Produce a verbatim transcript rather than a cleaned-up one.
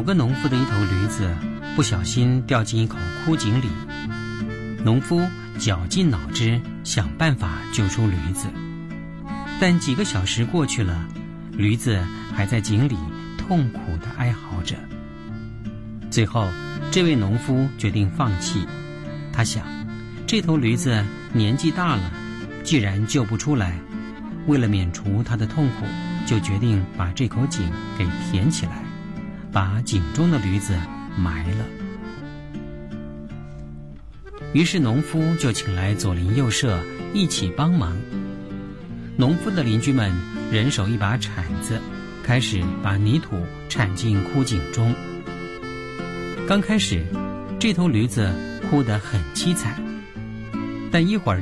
某个农夫的一头驴子不小心掉进一口枯井里，农夫绞尽脑汁想办法救出驴子，但几个小时过去了，驴子还在井里痛苦地哀嚎着。最后，这位农夫决定放弃。他想，这头驴子年纪大了，既然救不出来，为了免除它的痛苦，就决定把这口井给填起来，把井中的驴子埋了。于是农夫就请来左邻右舍一起帮忙。农夫的邻居们人手一把铲子，开始把泥土铲进枯井中。刚开始，这头驴子哭得很凄惨，但一会儿